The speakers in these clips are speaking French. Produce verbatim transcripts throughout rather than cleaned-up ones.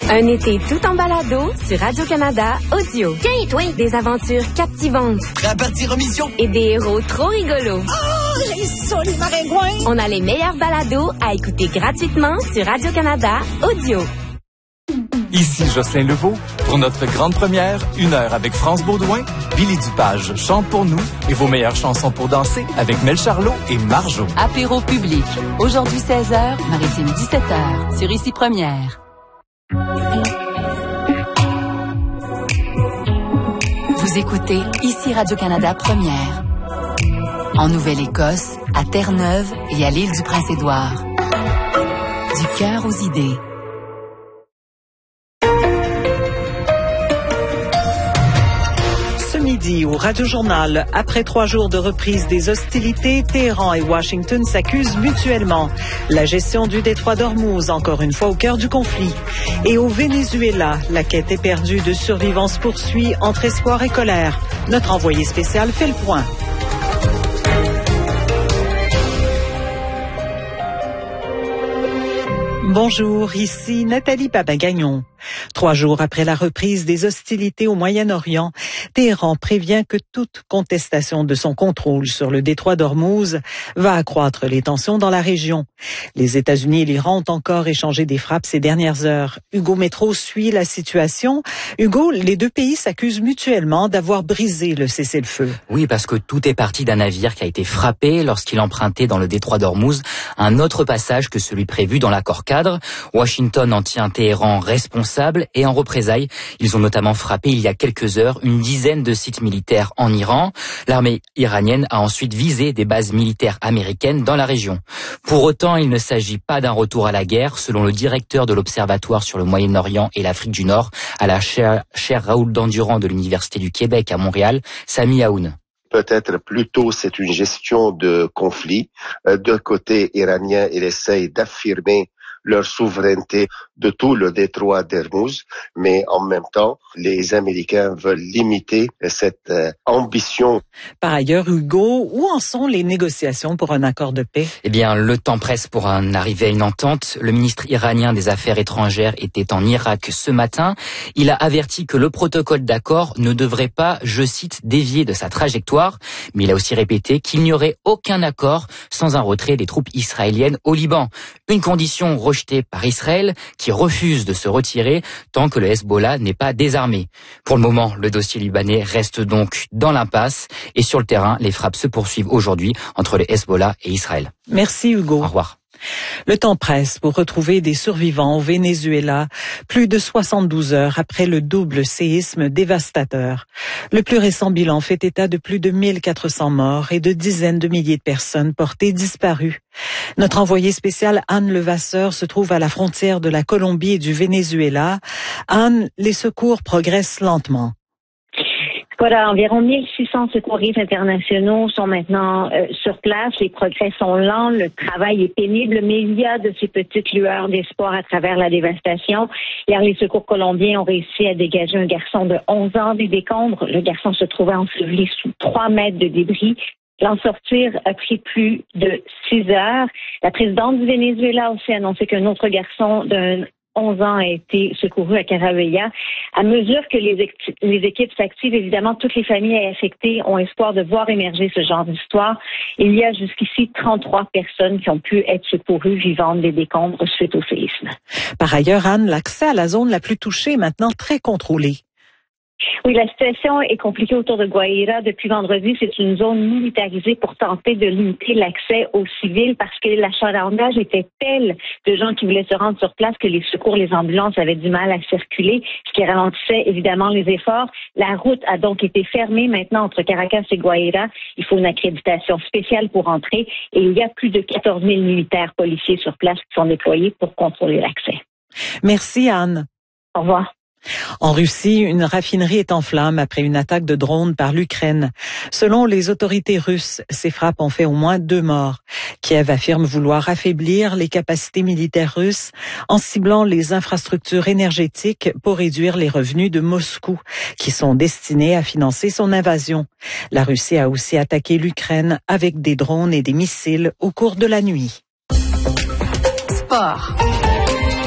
Un été tout en balado sur Radio-Canada Audio. Tiens, toi! Des aventures captivantes. Prêt à partir en mission? Et des héros trop rigolos. Oh, j'ai ça, les maringouins! On a les meilleurs balados à écouter gratuitement sur Radio-Canada Audio. Ici Jocelyn Leveau. Pour notre grande première, une heure avec France Baudouin, Billy Dupage chante pour nous et vos meilleures chansons pour danser avec Mel Charlot et Marjo. Apéro public. Aujourd'hui seize heures, Maritime dix-sept heures. Sur Ici Première. Vous écoutez Ici Radio-Canada Première. En Nouvelle-Écosse, à Terre-Neuve et à l'île du Prince-Édouard. Du cœur aux idées. Midi au Radio-Journal. Après trois jours de reprise des hostilités, Téhéran et Washington s'accusent mutuellement. La gestion du détroit d'Ormuz, encore une fois au cœur du conflit. Et au Venezuela, la quête éperdue de survivants se poursuit entre espoir et colère. Notre envoyé spécial fait le point. Bonjour, ici Nathalie Papagagnon. Trois jours après la reprise des hostilités au Moyen-Orient, Téhéran prévient que toute contestation de son contrôle sur le détroit d'Ormuz va accroître les tensions dans la région. Les États-Unis et l'Iran ont encore échangé des frappes ces dernières heures. Hugo Métro suit la situation. Hugo, les deux pays s'accusent mutuellement d'avoir brisé le cessez-le-feu. Oui, parce que tout est parti d'un navire qui a été frappé lorsqu'il empruntait dans le détroit d'Ormuz un autre passage que celui prévu dans l'accord cadre. Washington en tient Téhéran responsable et en représailles, ils ont notamment frappé il y a quelques heures une dizaine de sites militaires en Iran. L'armée iranienne a ensuite visé des bases militaires américaines dans la région. Pour autant, il ne s'agit pas d'un retour à la guerre, selon le directeur de l'Observatoire sur le Moyen-Orient et l'Afrique du Nord à la chaire, chaire Raoul Dandurand de l'Université du Québec à Montréal, Sami Aoun. Peut-être plutôt c'est une gestion de conflit. De côté iranien, il essaye d'affirmer leur souveraineté de tout le détroit d'Ormuz, mais en même temps, les Américains veulent limiter cette euh, ambition. Par ailleurs, Hugo, où en sont les négociations pour un accord de paix? Eh bien, le temps presse pour en arriver à une entente. Le ministre iranien des Affaires étrangères était en Irak ce matin. Il a averti que le protocole d'accord ne devrait pas, je cite, dévier de sa trajectoire, mais il a aussi répété qu'il n'y aurait aucun accord sans un retrait des troupes israéliennes au Liban. Une condition rejetée par Israël qui refuse de se retirer tant que le Hezbollah n'est pas désarmé. Pour le moment, le dossier libanais reste donc dans l'impasse et sur le terrain, les frappes se poursuivent aujourd'hui entre le Hezbollah et Israël. Merci Hugo. Au revoir. Le temps presse pour retrouver des survivants au Venezuela, plus de soixante-douze heures après le double séisme dévastateur. Le plus récent bilan fait état de plus de mille quatre cents morts et de dizaines de milliers de personnes portées disparues. Notre envoyé spécial Anne Levasseur se trouve à la frontière de la Colombie et du Venezuela. Anne, les secours progressent lentement. Voilà, environ mille six cents secouristes internationaux sont maintenant euh, sur place. Les progrès sont lents, le travail est pénible, mais il y a de ces petites lueurs d'espoir à travers la dévastation. Hier, les secours colombiens ont réussi à dégager un garçon de onze ans des décombres. Le garçon se trouvait enseveli sous trois mètres de débris. L'en sortir a pris plus de six heures. La présidente du Venezuela a aussi annoncé qu'un autre garçon d'un onze ans a été secouru à Caraveya. À mesure que les, les équipes s'activent, évidemment, toutes les familles affectées ont espoir de voir émerger ce genre d'histoire. Il y a jusqu'ici trente-trois personnes qui ont pu être secourues vivantes des décombres suite au séisme. Par ailleurs, Anne, l'accès à la zone la plus touchée est maintenant très contrôlé. Oui, la situation est compliquée autour de Guaira. Depuis vendredi, c'est une zone militarisée pour tenter de limiter l'accès aux civils parce que l'achalandage était tel de gens qui voulaient se rendre sur place que les secours, les ambulances avaient du mal à circuler, ce qui ralentissait évidemment les efforts. La route a donc été fermée maintenant entre Caracas et Guaira. Il faut une accréditation spéciale pour entrer et il y a plus de quatorze mille militaires policiers sur place qui sont déployés pour contrôler l'accès. Merci Anne. Au revoir. En Russie, une raffinerie est en flammes après une attaque de drone par l'Ukraine. Selon les autorités russes, ces frappes ont fait au moins deux morts. Kiev affirme vouloir affaiblir les capacités militaires russes en ciblant les infrastructures énergétiques pour réduire les revenus de Moscou, qui sont destinés à financer son invasion. La Russie a aussi attaqué l'Ukraine avec des drones et des missiles au cours de la nuit. Sport.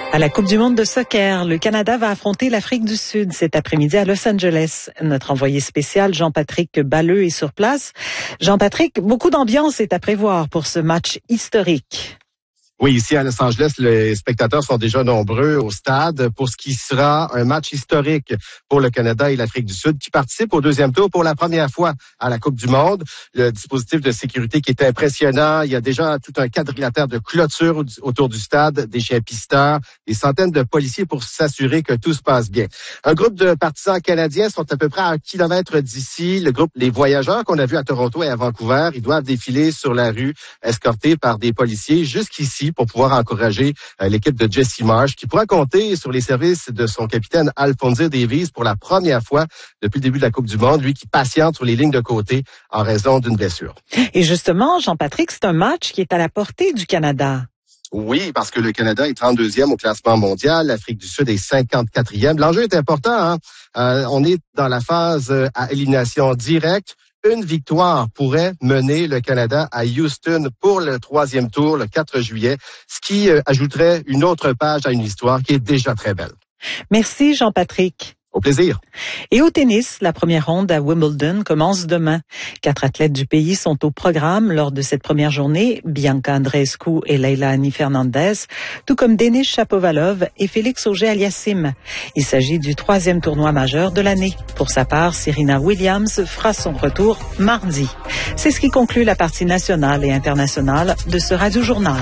À la Coupe du monde de soccer, le Canada va affronter l'Afrique du Sud cet après-midi à Los Angeles. Notre envoyé spécial, Jean-Patrick Balleux, est sur place. Jean-Patrick, beaucoup d'ambiance est à prévoir pour ce match historique. Oui, ici à Los Angeles, les spectateurs sont déjà nombreux au stade pour ce qui sera un match historique pour le Canada et l'Afrique du Sud qui participent au deuxième tour pour la première fois à la Coupe du monde. Le dispositif de sécurité qui est impressionnant. Il y a déjà tout un quadrilatère de clôture autour du stade, des chiens pisteurs, des centaines de policiers pour s'assurer que tout se passe bien. Un groupe de partisans canadiens sont à peu près à un kilomètre d'ici. Le groupe Les Voyageurs qu'on a vu à Toronto et à Vancouver, ils doivent défiler sur la rue escortés par des policiers jusqu'ici pour pouvoir encourager euh, l'équipe de Jesse Marsh qui pourra compter sur les services de son capitaine Alphonso Davies pour la première fois depuis le début de la Coupe du monde, lui qui patiente sur les lignes de côté en raison d'une blessure. Et justement, Jean-Patrick, c'est un match qui est à la portée du Canada. Oui, parce que le Canada est trente-deuxième au classement mondial, l'Afrique du Sud est cinquante-quatrième. L'enjeu est important, hein? Euh, on est dans la phase à élimination directe. Une victoire pourrait mener le Canada à Houston pour le troisième tour le quatre juillet, ce qui euh, ajouterait une autre page à une histoire qui est déjà très belle. Merci Jean-Patrick. Au plaisir. Et au tennis, la première ronde à Wimbledon commence demain. Quatre athlètes du pays sont au programme lors de cette première journée, Bianca Andreescu et Leila Annie Fernandez, tout comme Denis Shapovalov et Félix Auger-Aliassime. Il s'agit du troisième tournoi majeur de l'année. Pour sa part, Serena Williams fera son retour mardi. C'est ce qui conclut la partie nationale et internationale de ce Radio-Journal.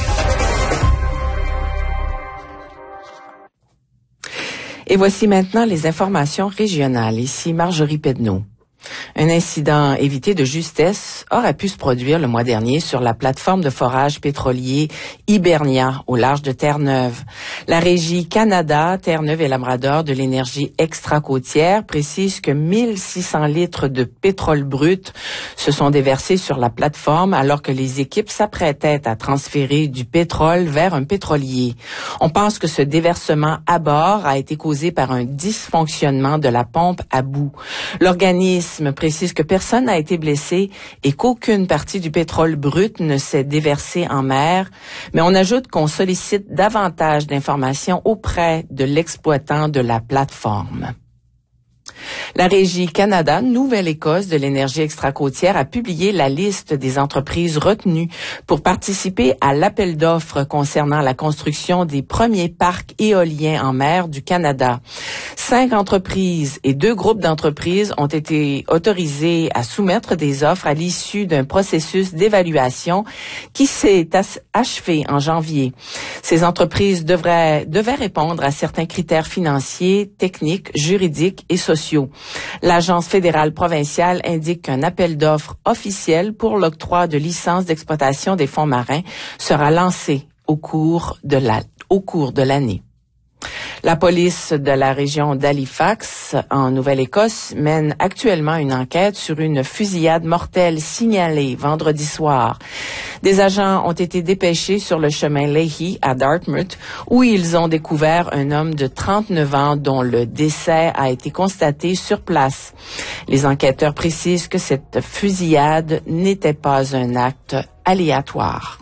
Et voici maintenant les informations régionales. Ici Marjorie Pedneau. Un incident évité de justesse aurait pu se produire le mois dernier sur la plateforme de forage pétrolier Hibernia au large de Terre-Neuve. La Régie Canada, Terre-Neuve et Labrador de l'énergie extra-côtière précise que mille six cents litres de pétrole brut se sont déversés sur la plateforme alors que les équipes s'apprêtaient à transférer du pétrole vers un pétrolier. On pense que ce déversement à bord a été causé par un dysfonctionnement de la pompe à bout. L'organisme précise que personne n'a été blessé et qu'aucune partie du pétrole brut ne s'est déversée en mer, mais on ajoute qu'on sollicite davantage d'informations auprès de l'exploitant de la plateforme. La Régie Canada, Nouvelle-Écosse de l'énergie extra-côtière a publié la liste des entreprises retenues pour participer à l'appel d'offres concernant la construction des premiers parcs éoliens en mer du Canada. Cinq entreprises et deux groupes d'entreprises ont été autorisés à soumettre des offres à l'issue d'un processus d'évaluation qui s'est achevé en janvier. Ces entreprises devraient, devaient répondre à certains critères financiers, techniques, juridiques et sociaux. L'Agence fédérale provinciale indique qu'un appel d'offres officiel pour l'octroi de licences d'exploitation des fonds marins sera lancé au cours de la, au cours de l'année. La police de la région d'Halifax, en Nouvelle-Écosse, mène actuellement une enquête sur une fusillade mortelle signalée vendredi soir. Des agents ont été dépêchés sur le chemin Leahy à Dartmouth, où ils ont découvert un homme de trente-neuf ans dont le décès a été constaté sur place. Les enquêteurs précisent que cette fusillade n'était pas un acte aléatoire.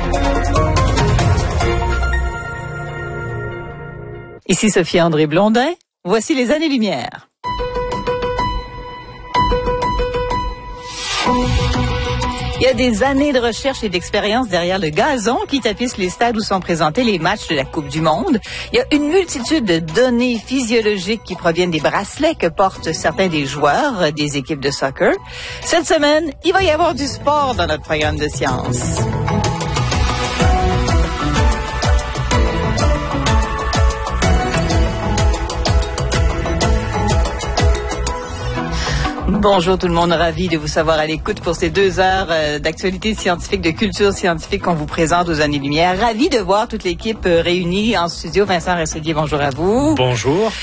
Ici Sophie-André Blondin, voici les années-lumière. Il y a des années de recherche et d'expérience derrière le gazon qui tapisse les stades où sont présentés les matchs de la Coupe du monde. Il y a une multitude de données physiologiques qui proviennent des bracelets que portent certains des joueurs des équipes de soccer. Cette semaine, il va y avoir du sport dans notre programme de sciences. Bonjour tout le monde, ravi de vous savoir à l'écoute pour ces deux heures euh, d'actualité scientifique, de culture scientifique qu'on vous présente aux années-lumière. Ravi de voir toute l'équipe euh, réunie en studio. Vincent Resselier, bonjour à vous. Bonjour.